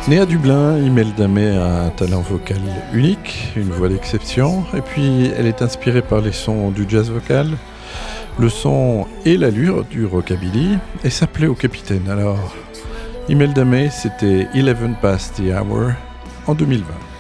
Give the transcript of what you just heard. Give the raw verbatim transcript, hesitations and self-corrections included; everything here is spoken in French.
Née à Dublin, Imelda May a un talent vocal unique, une voix d'exception, et puis elle est inspirée par les sons du jazz vocal, le son et l'allure du rockabilly, et ça plaît au capitaine. Alors, Imelda May, c'était Eleven Past the Hour en deux mille vingt.